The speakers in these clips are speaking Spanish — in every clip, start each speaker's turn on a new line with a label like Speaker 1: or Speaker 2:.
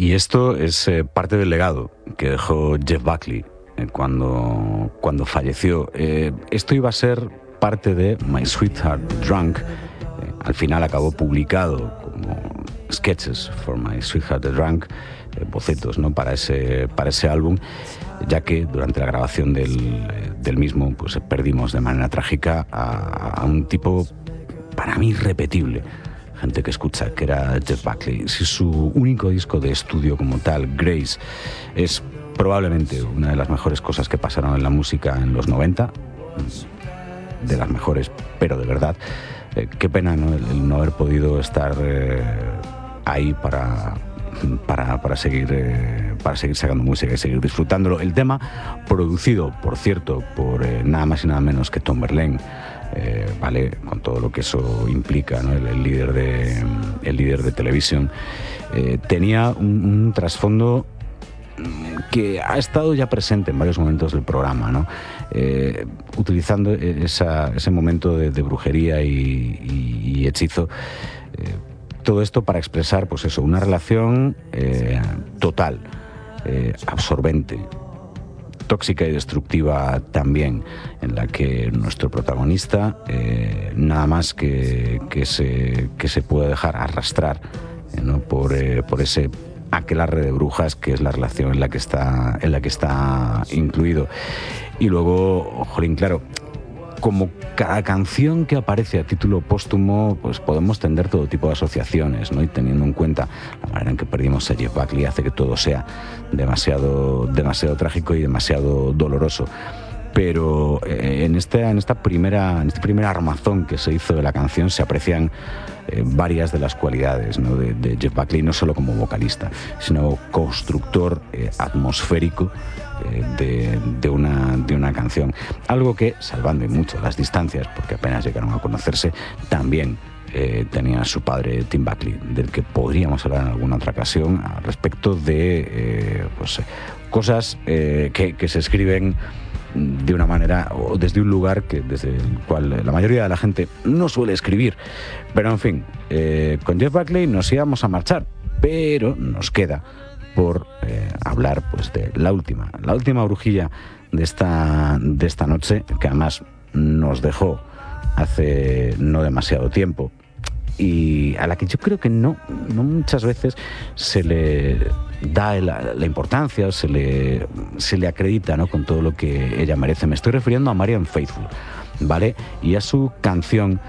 Speaker 1: Y esto es parte del legado que dejó Jeff Buckley cuando falleció. Esto iba a ser parte de My Sweetheart Drunk. Al final acabó publicado como Sketches for My Sweetheart Drunk, bocetos, ¿no?, para ese álbum, ya que durante la grabación del mismo pues perdimos de manera trágica a un tipo para mí irrepetible. Gente que escucha, que era Jeff Buckley. Si su único disco de estudio como tal, Grace, es probablemente una de las mejores cosas que pasaron en la música en los 90, de las mejores, pero de verdad, qué pena, ¿no?, el no haber podido estar ahí para seguir sacando música y seguir disfrutándolo. El tema, producido, por cierto, por nada más y nada menos que Tom Verlaine, vale, con todo lo que eso implica, ¿no?, el líder de televisión, tenía un trasfondo que ha estado ya presente en varios momentos del programa, ¿no? Utilizando ese momento de brujería y hechizo, todo esto para expresar, pues eso, una relación total, absorbente, tóxica y destructiva también, en la que nuestro protagonista nada más que se puede dejar arrastrar, ¿no?, por ese aquelarre de brujas que es la relación en la que está incluido. Y luego, jolín, claro, como cada canción que aparece a título póstumo, pues podemos tender todo tipo de asociaciones, ¿no? Y teniendo en cuenta la manera en que perdimos a Jeff Buckley hace que todo sea demasiado trágico y demasiado doloroso. Pero en este primer armazón que se hizo de la canción se aprecian varias de las cualidades, ¿no?, de Jeff Buckley, no solo como vocalista, sino constructor atmosférico de una canción. Algo que, salvando mucho las distancias, porque apenas llegaron a conocerse, también tenía su padre Tim Buckley, del que podríamos hablar en alguna otra ocasión al respecto de cosas que se escriben de una manera o desde un lugar desde el cual la mayoría de la gente no suele escribir. Pero en fin, con Jeff Buckley nos íbamos a marchar, pero nos queda por hablar pues de la última brujilla de esta noche, que además nos dejó hace no demasiado tiempo y a la que yo creo que no muchas veces se le da la importancia o se le acredita, ¿no?, con todo lo que ella merece. Me estoy refiriendo a Marianne Faithfull, ¿vale? Y a su canción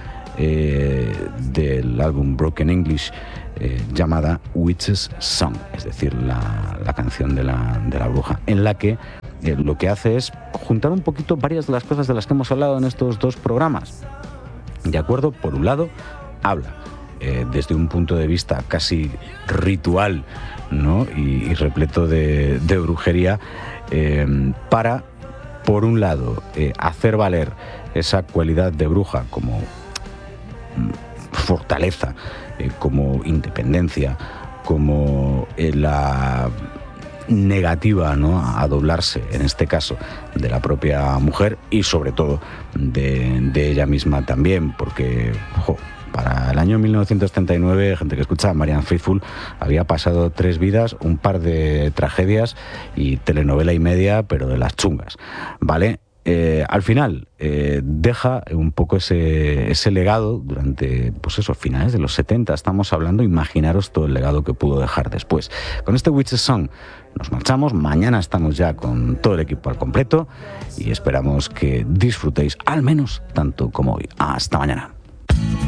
Speaker 1: del álbum Broken English, llamada Witch's Song, es decir, la canción de la bruja, en la que lo que hace es juntar un poquito varias de las cosas de las que hemos hablado en estos dos programas. ¿De acuerdo? Por un lado, habla desde un punto de vista casi ritual, ¿no?, y repleto de brujería, para, por un lado, hacer valer esa cualidad de bruja como fortaleza, como independencia, como la negativa, ¿no?, a doblarse, en este caso, de la propia mujer y sobre todo de ella misma también, porque para el año 1939, gente que escucha, Marianne Faithfull había pasado 3 vidas, un par de tragedias y telenovela y media, pero de las chungas, ¿vale? Al final deja un poco ese legado durante, pues eso, finales de los 70, estamos hablando, imaginaros todo el legado que pudo dejar después. Con este Witch's Song nos marchamos, mañana estamos ya con todo el equipo al completo y esperamos que disfrutéis al menos tanto como hoy. Hasta mañana.